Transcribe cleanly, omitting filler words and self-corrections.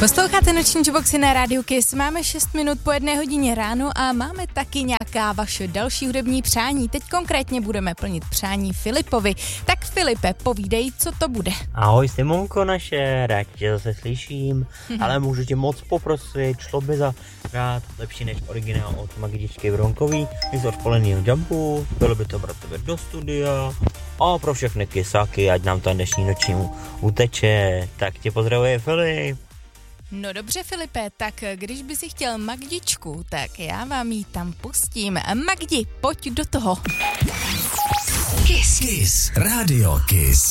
Posloucháte Noční Jukeboxy na Rádiu Kiss. Máme 6 minut po 1 hodině ráno a máme taky nějaká vaše další hudební přání. Teď konkrétně budeme plnit přání Filipovi. Tak Filipe, povídej, co to bude. Ahoj Simonko naše, rád tě zase slyším, ale můžu tě moc poprosit, šlo by zahrát lepší než originál od Magičky Bronkový, z odpoledního Jumpu, bylo by to pro tebe do studia a pro všechny kysáky, ať nám to dnešní nočnímu uteče, tak tě pozdravuje Filip. No dobře Filipe, tak když by si chtěl Magdičku, tak já vám ji tam pustím. Magdi, pojď do toho. Kiss. Kiss. Radio Kiss.